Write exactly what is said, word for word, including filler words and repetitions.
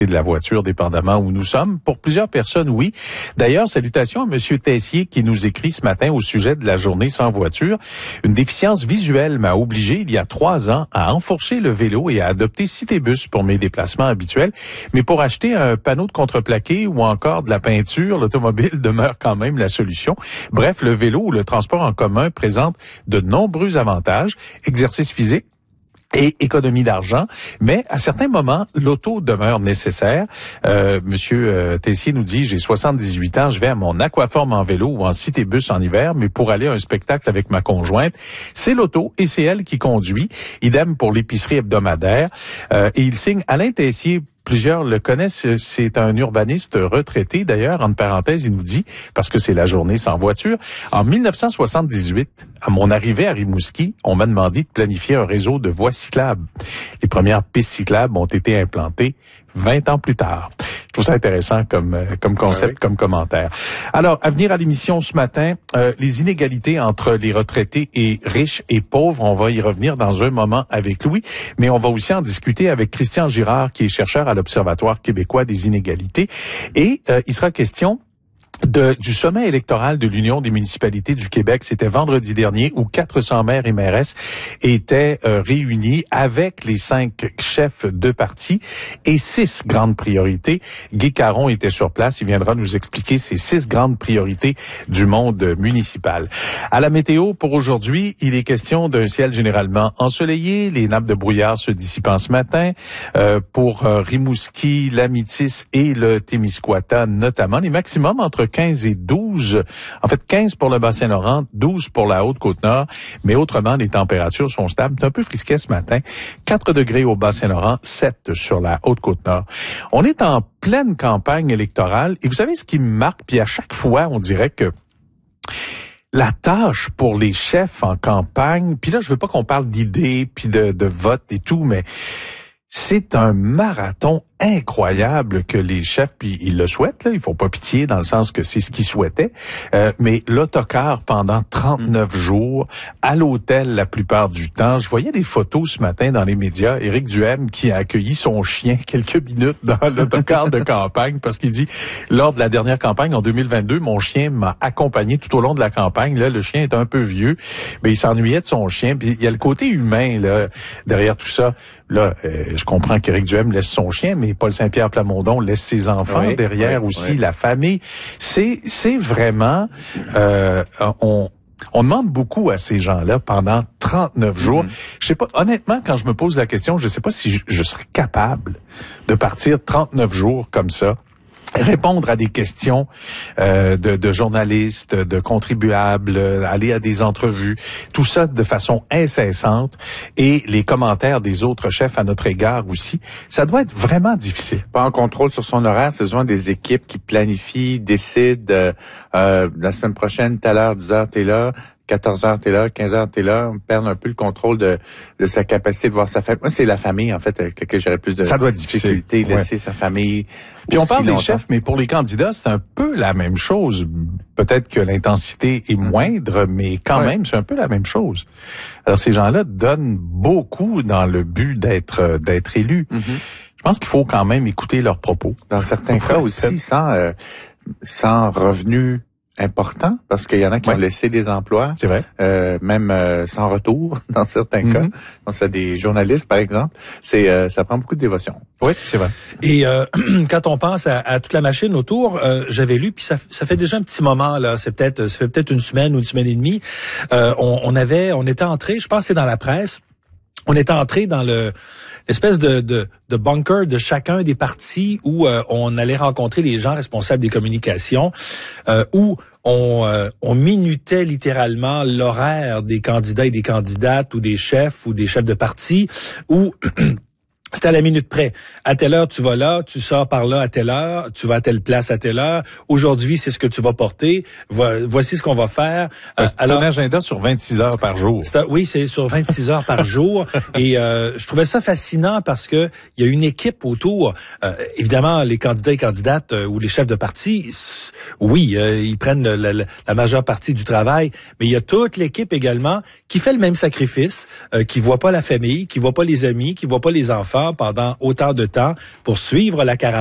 de la voiture, dépendamment où nous sommes. Pour plusieurs personnes, oui. D'ailleurs, salutations à M. Tessier qui nous écrit ce matin au sujet de la journée sans voiture. Une déficience visuelle m'a obligé, il y a trois ans, à enfourcher le vélo et à adopter Citébus pour mes déplacements habituels. Mais pour acheter un panneau de contreplaqué ou encore de la peinture, l'automobile demeure quand même la solution. Bref, le vélo ou le transport en commun présente de nombreux avantages. Exercice physique et économie d'argent, mais à certains moments, l'auto demeure nécessaire. Euh, Monsieur euh, Tessier nous dit, j'ai soixante-dix-huit ans, je vais à mon aquaforme en vélo ou en citébus en hiver, mais pour aller à un spectacle avec ma conjointe, c'est l'auto et c'est elle qui conduit. Idem pour l'épicerie hebdomadaire. Euh, et il signe Alain Tessier. Plusieurs le connaissent, c'est un urbaniste retraité. D'ailleurs, entre parenthèses, il nous dit, parce que c'est la journée sans voiture, en mille neuf cent soixante-dix-huit, à mon arrivée à Rimouski, on m'a demandé de planifier un réseau de voies cyclables. Les premières pistes cyclables ont été implantées vingt ans plus tard. Je trouve ça intéressant comme comme concept, ah oui. comme commentaire. Alors, à venir à l'émission ce matin, euh, les inégalités entre les retraités et riches et pauvres, on va y revenir dans un moment avec Louis, mais on va aussi en discuter avec Christian Girard, qui est chercheur à l'Observatoire québécois des inégalités. Et euh, il sera question De, du sommet électoral de l'Union des municipalités du Québec. C'était vendredi dernier où quatre cents maires et mairesses étaient euh, réunis avec les cinq chefs de parti et six grandes priorités. Guy Caron était sur place. Il viendra nous expliquer ces six grandes priorités du monde municipal. À la météo, pour aujourd'hui, il est question d'un ciel généralement ensoleillé. Les nappes de brouillard se dissipant ce matin. Euh, pour euh, Rimouski, l'Amitis et le Témiscouata notamment. Les maximums entre quinze et douze, en fait quinze pour le Bas-Saint-Laurent, douze pour la Haute-Côte-Nord, mais autrement, les températures sont stables. C'est un peu frisquet ce matin, quatre degrés au Bas-Saint-Laurent, sept sur la Haute-Côte-Nord. On est en pleine campagne électorale, et vous savez ce qui me marque, puis à chaque fois, on dirait que la tâche pour les chefs en campagne, puis là, je veux pas qu'on parle d'idées, puis de, de vote et tout, mais c'est un marathon incroyable que les chefs, puis ils le souhaitent, là, ils font pas pitié dans le sens que c'est ce qu'ils souhaitaient, euh, mais l'autocar pendant trente-neuf jours, à l'hôtel la plupart du temps. Je voyais des photos ce matin dans les médias, Éric Duhaime qui a accueilli son chien quelques minutes dans l'autocar de campagne parce qu'il dit, lors de la dernière campagne en deux mille vingt-deux, mon chien m'a accompagné tout au long de la campagne. Là, le chien est un peu vieux, mais il s'ennuyait de son chien. Puis il y a le côté humain là derrière tout ça. Là, euh, je comprends qu'Éric Duhaime laisse son chien, mais Paul Saint-Pierre Plamondon laisse ses enfants oui, derrière oui, aussi, oui. La famille. C'est c'est vraiment euh, on on demande beaucoup à ces gens-là pendant trente-neuf jours. Mm-hmm. Je sais pas, honnêtement, quand je me pose la question, je sais pas si je, je serais capable de partir trente-neuf jours comme ça. Répondre à des questions euh, de, de journalistes, de contribuables, aller à des entrevues, tout ça de façon incessante et les commentaires des autres chefs à notre égard aussi, ça doit être vraiment difficile. Pas en contrôle sur son horaire, c'est souvent des équipes qui planifient, décident euh, euh, la semaine prochaine, telle heure, dix heures, t'es là, quatorze heures, t'es là, quinze heures, t'es là, on perd un peu le contrôle de, de sa capacité de voir sa famille. Moi, c'est la famille, en fait, avec laquelle j'aurais plus de ça doit être difficulté, laisser ouais. sa famille. Puis on parle longtemps. Des chefs, mais pour les candidats, c'est un peu la même chose. Peut-être que l'intensité est moindre, mais quand ouais. même, c'est un peu la même chose. Alors, ces gens-là donnent beaucoup dans le but d'être d'être élus. Mm-hmm. Je pense qu'il faut quand même écouter leurs propos. Dans certains cas aussi, sans, euh, sans revenus important parce qu'il y en a qui ouais. ont laissé des emplois, c'est vrai, euh, même euh, sans retour dans certains mm-hmm. cas. Je pense à des journalistes par exemple. C'est euh, ça prend beaucoup de dévotion. Oui, c'est vrai. Et euh, quand on pense à, à toute la machine autour, euh, j'avais lu puis ça, ça fait déjà un petit moment là. C'est peut-être ça fait peut-être une semaine ou une semaine et demie. Euh, on, on avait, on était entré, je pense que c'est dans la presse. On est entré dans le l'espèce de, de, de bunker de chacun des partis où euh, on allait rencontrer les gens responsables des communications, euh, où on, euh, on minutait littéralement l'horaire des candidats et des candidates ou des chefs ou des chefs de parti, où c'était à la minute près. À telle heure, tu vas là, tu sors par là à telle heure, tu vas à telle place à telle heure. Aujourd'hui, c'est ce que tu vas porter. Voici ce qu'on va faire. Euh, c'est alors, un agenda sur vingt-six heures par jour. C'est un, oui, c'est sur vingt-six heures par jour. Et euh, je trouvais ça fascinant parce que il y a une équipe autour. Euh, évidemment, les candidats et candidates euh, ou les chefs de parti, oui, euh, ils prennent le, le, la majeure partie du travail, mais il y a toute l'équipe également qui fait le même sacrifice, euh, qui voit pas la famille, qui voit pas les amis, qui voit pas les enfants, pas pendant autant de temps pour suivre la caravane.